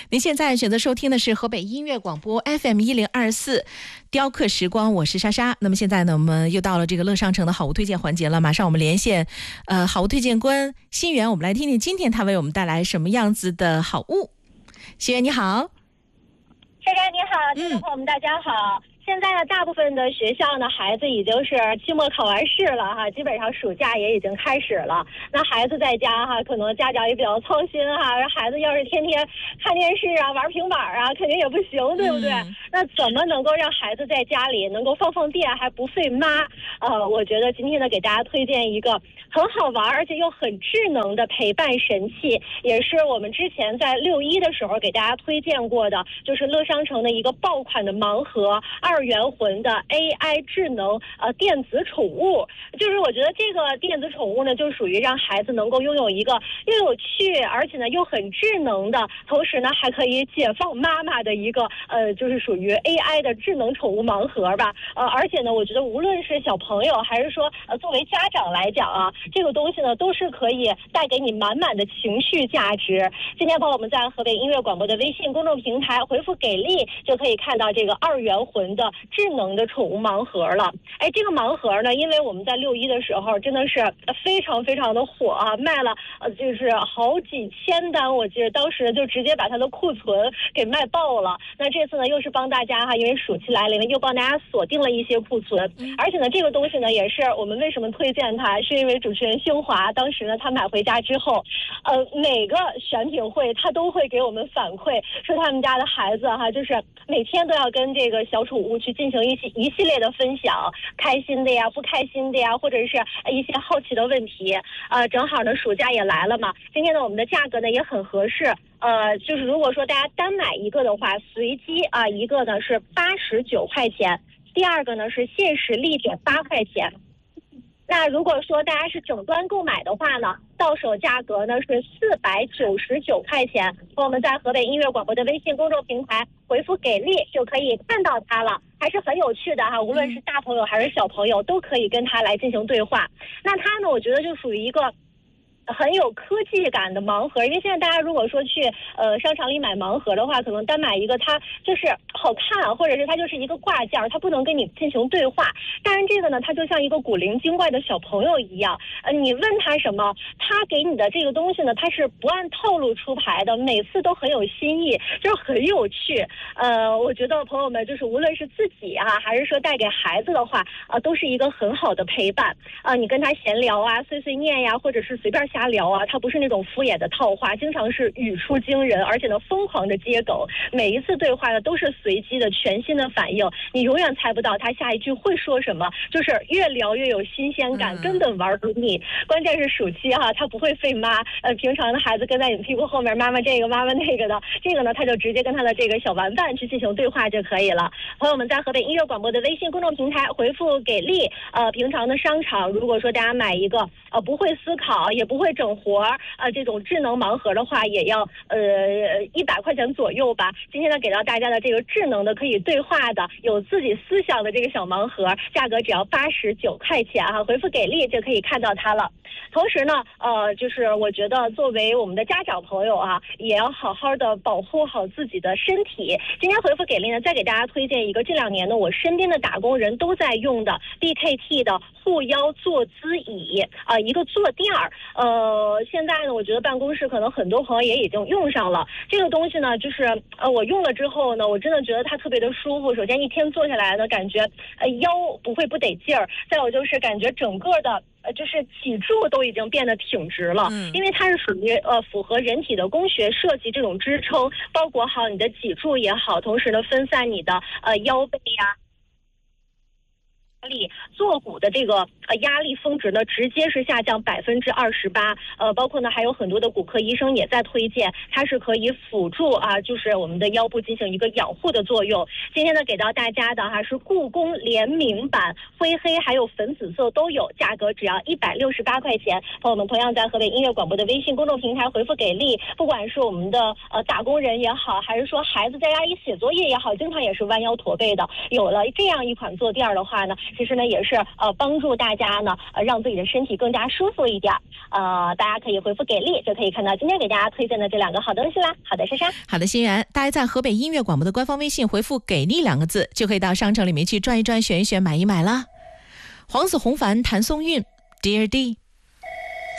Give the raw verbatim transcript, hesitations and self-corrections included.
您现在选择收听的是河北音乐广播 F M 一零二四雕刻时光，我是莎莎。那么现在呢，我们又到了这个乐商城的好物推荐环节了。马上我们连线呃好物推荐官新源，我们来听听今天他为我们带来什么样子的好物。新源你好。 莎莎你好，听众朋友们大家好。嗯现在呢，大部分的学校呢，孩子已经是期末考完试了哈，基本上暑假也已经开始了。那孩子在家哈，可能家长也比较操心哈。孩子要是天天看电视啊、玩平板啊，肯定也不行，对不对？嗯、那怎么能够让孩子在家里能够放放电还不费妈？呃，我觉得今天呢，给大家推荐一个很好玩而且又很智能的陪伴神器，也是我们之前在六一的时候给大家推荐过的，就是乐商城的一个爆款的盲盒。二元魂的 A I 智能呃电子宠物，就是我觉得这个电子宠物呢，就属于让孩子能够拥有一个又有趣，而且呢又很智能的，同时呢还可以解放妈妈的一个呃，就是属于 A I 的智能宠物盲盒吧。呃，而且呢，我觉得无论是小朋友还是说呃作为家长来讲啊，这个东西呢都是可以带给你满满的情绪价值。今天朋友们在河北音乐广播的微信公众平台回复给力，就可以看到这个二元魂的智能的宠物盲盒了。哎，这个盲盒呢，因为我们在六一的时候真的是非常非常的火啊，卖了呃就是好几千单，我记得当时就直接把它的库存给卖爆了。那这次呢，又是帮大家哈，因为暑期来临了，又帮大家锁定了一些库存。而且呢，这个东西呢，也是我们为什么推荐它，是因为主持人兴华当时呢，他买回家之后，呃，每个选品会他都会给我们反馈，说他们家的孩子哈，就是每天都要跟这个小宠物去进行一系一系列的分享，开心的呀，不开心的呀，或者是一些好奇的问题。呃，正好呢，暑假也来了嘛，今天呢，我们的价格呢也很合适。呃，就是如果说大家单买一个的话，随机啊、呃，一个呢是八十九块钱，第二个呢是限时立减八块钱。那如果说大家是整端购买的话呢，到手价格呢是四百九十九块钱。我们在河北音乐广播的微信公众平台回复给力就可以看到它了，还是很有趣的哈，无论是大朋友还是小朋友都可以跟它来进行对话。那它呢，我觉得就属于一个很有科技感的盲盒，因为现在大家如果说去呃商场里买盲盒的话，可能单买一个它就是好看，或者是它就是一个挂件，它不能跟你进行对话。但是这个呢，它就像一个古灵精怪的小朋友一样，呃，你问他什么，他给你的这个东西呢，它是不按套路出牌的，每次都很有新意，就是很有趣。呃，我觉得朋友们就是无论是自己啊，还是说带给孩子的话，啊、呃，都是一个很好的陪伴啊、呃。你跟他闲聊啊，碎碎念呀，或者是随便瞎聊啊，他不是那种敷衍的套话，经常是语出惊人，而且呢疯狂的接梗，每一次对话呢都是随机的全新的反应，你永远猜不到他下一句会说什么，就是越聊越有新鲜感，根本玩不腻。关键是暑期哈，他不会费妈，呃，平常的孩子跟在你屁股后面，妈妈这个妈妈那个的，这个呢他就直接跟他的这个小玩伴去进行对话就可以了。朋友们在河北音乐广播的微信公众平台回复给力，呃，平常的商场如果说大家买一个呃不会思考也不会整活呃这种智能盲盒的话，也要呃一百块钱左右吧。今天呢给到大家的这个智能的可以对话的有自己思想的这个小盲盒，价格只要八十九块钱哈、啊，回复给力就可以看到它了。同时呢呃就是我觉得作为我们的家长朋友啊，也要好好的保护好自己的身体。今天回复给力呢，再给大家推荐一个这两年呢我身边的打工人都在用的 B K T 的护腰坐姿椅啊、呃，一个坐垫儿。呃，现在呢，我觉得办公室可能很多朋友也已经用上了这个东西呢，就是呃，我用了之后呢，我真的觉得它特别的舒服。首先一天坐下来呢，感觉呃腰不会不得劲儿，再有就是感觉整个的。呃，就是脊柱都已经变得挺直了，嗯，因为它是属于呃符合人体的工学设计这种支撑，包裹好你的脊柱也好，同时呢分散你的呃腰背呀、啊。力坐骨的这个呃压力峰值呢，直接是下降百分之二十八。呃，包括呢还有很多的骨科医生也在推荐，它是可以辅助啊，就是我们的腰部进行一个养护的作用。今天呢给到大家的哈是故宫联名版，灰黑还有粉紫色都有，价格只要一百六十八块钱。朋友们同样在河北音乐广播的微信公众平台回复给力，不管是我们的呃打工人也好，还是说孩子在家里写作业也好，经常也是弯腰驼背的，有了这样一款坐垫的话呢， 其实呢也是呃帮助大家呢呃让自己的身体更加舒服一点。呃，大家可以回复给力，就可以看到今天给大家推荐的这两个好东西啦。好的，莎莎。 好的，欣然，大家在河北音乐广播的官方微信回复给力两个字，就可以到商城里面去转一转，选一选，买一买啦。黄子弘凡、谭松韵 Dear D。